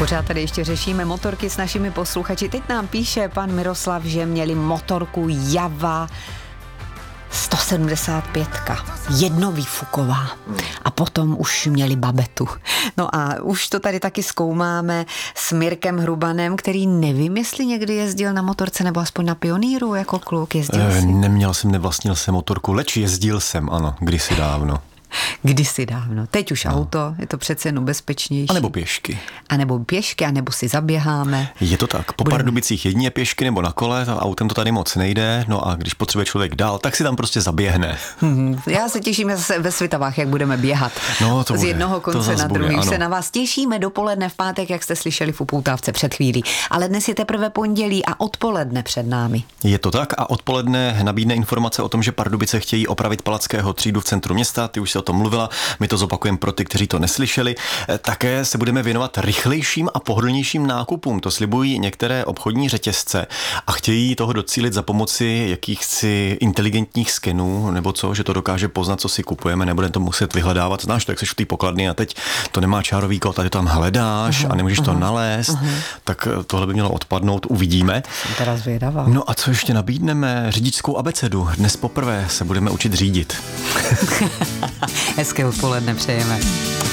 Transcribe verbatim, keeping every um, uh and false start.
Pořád tady ještě řešíme motorky s našimi posluchači. Teď nám píše pan Miroslav, že měli motorku Java sto sedmdesát pět, jednovýfuková. A potom už měli babetu. No a už to tady taky zkoumáme s Mirkem Hrubanem, který nevím, jestli někdy jezdil na motorce nebo aspoň na Pioníru jako kluk. Jezdil e, jsi? Neměl jsem, nevlastnil jsem motorku, leč jezdil jsem, ano, kdysi dávno. Kdysi dávno. Teď už no. Auto, je to přece jen bezpečnější. A nebo pěšky. A nebo pěšky, a nebo si zaběháme. Je to tak. Po Pardubicích jedině pěšky nebo na kole, autem to tady moc nejde, no a když potřebuje člověk dál, tak si tam prostě zaběhne. Hmm, já se těším zase ve Svitavách, jak budeme běhat. No, to z bude. jednoho konce na druhý. Už se na vás těšíme dopoledne v pátek, jak jste slyšeli v Upoutávce před chvílí. Ale dnes je teprve pondělí a odpoledne před námi. Je to tak a odpoledne nabídne informace o tom, že Pardubice chtějí opravit Palackého třídu v centru města. Ty už se o tom mluvila, my to zopakujeme pro ty, kteří to neslyšeli. Také se budeme věnovat rychlejším a pohodlnějším nákupům. To slibují některé obchodní řetězce a chtějí toho docílit za pomoci jakýchsi inteligentních skenů, nebo co, že to dokáže poznat, co si kupujeme, nebudeme to muset vyhledávat. Znáš to, jak seš v té pokladny a teď to nemá čárový kód, a ty tam hledáš uh-huh, a nemůžeš uh-huh, to nalézt, uh-huh. tak tohle by mělo odpadnout, uvidíme. Jsem teda zvědavá. No a co ještě nabídneme? Řidičskou abecedu. Dnes poprvé se budeme učit řídit. Hezké odpoledne přejeme.